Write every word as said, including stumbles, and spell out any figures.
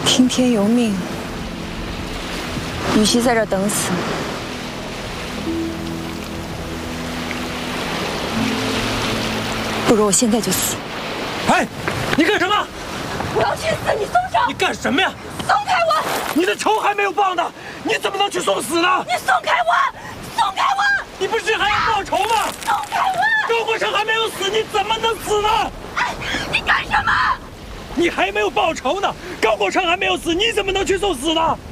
听天由命，与其在这等死，不如我现在就死。 哎，你干什么？ 我要去死！你松手！ 你干什么呀？ 松开我！ 你的仇还没有报呢，你怎么能去送死呢？ 你松开我！松开我！ 你不是还要报仇吗？ 松开我！ 高国成还没有死，你怎么能死呢？ 哎，你干什么？ 你还没有报仇呢，高国成还没有死，你怎么能去送死呢？